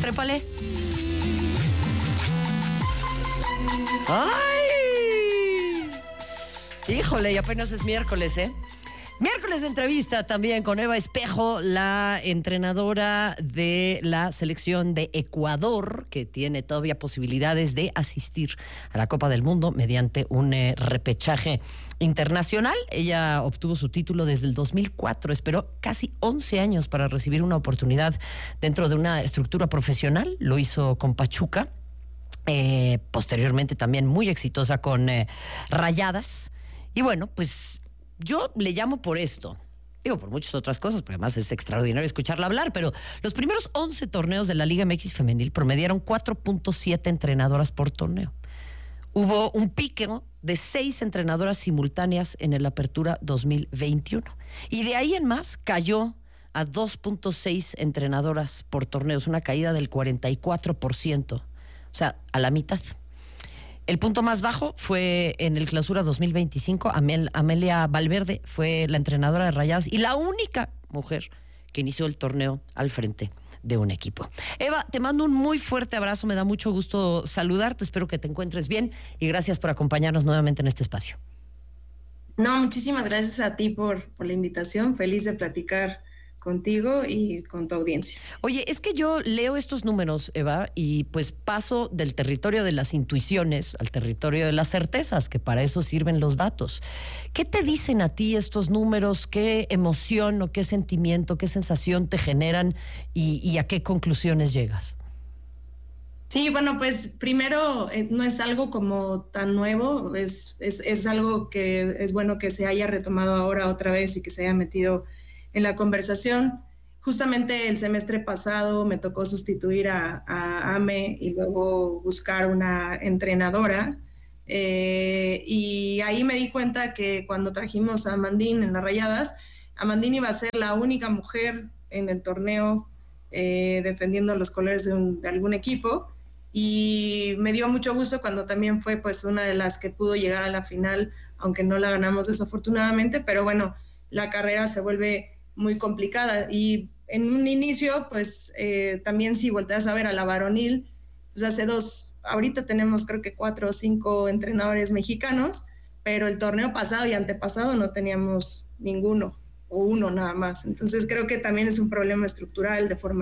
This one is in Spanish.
trépale. ¡Ay! Híjole, y apenas es miércoles, ¿eh? Miércoles de entrevista también con Eva Espejo, la entrenadora de la selección de Ecuador, que tiene todavía posibilidades de asistir a la Copa del Mundo mediante un repechaje internacional. Ella obtuvo su título desde el 2004, esperó casi 11 años para recibir una oportunidad dentro de una estructura profesional. Lo hizo con Pachuca, posteriormente también muy exitosa con Rayadas. Y bueno, pues yo le llamo por esto, digo por muchas otras cosas, porque además es extraordinario escucharla hablar, pero los primeros 11 torneos de la Liga MX femenil promediaron 4.7 entrenadoras por torneo. Hubo un pico de 6 entrenadoras simultáneas en el Apertura 2021. Y de ahí en más cayó a 2.6 entrenadoras por torneo. Es una caída del 44%, o sea, a la mitad. El punto más bajo fue en el Clausura 2025. Amelia Valverde fue la entrenadora de Rayadas y la única mujer que inició el torneo al frente de un equipo. Eva, te mando un muy fuerte abrazo, me da mucho gusto saludarte, espero que te encuentres bien y gracias por acompañarnos nuevamente en este espacio. No, muchísimas gracias a ti por la invitación, feliz de platicar contigo y con tu audiencia. Oye, es que yo leo estos números, Eva, y pues paso del territorio de las intuiciones al territorio de las certezas, que para eso sirven los datos. ¿Qué te dicen a ti estos números? ¿Qué emoción o qué sentimiento, qué sensación te generan y a qué conclusiones llegas? Sí, bueno, pues primero no es algo como tan nuevo, es algo que es bueno que se haya retomado ahora otra vez y que se haya metido en la conversación. Justamente el semestre pasado me tocó sustituir a Ame y luego buscar una entrenadora. Y ahí me di cuenta que cuando trajimos a Amandine en las Rayadas, Amandine iba a ser la única mujer en el torneo defendiendo los colores de algún equipo. Y me dio mucho gusto cuando también fue pues una de las que pudo llegar a la final, aunque no la ganamos desafortunadamente, pero bueno, la carrera se vuelve muy complicada y en un inicio pues también si volteas a ver a la varonil, pues ahorita tenemos creo que 4 o 5 entrenadores mexicanos, pero el torneo pasado y antepasado no teníamos ninguno o uno nada más, entonces creo que también es un problema estructural de formación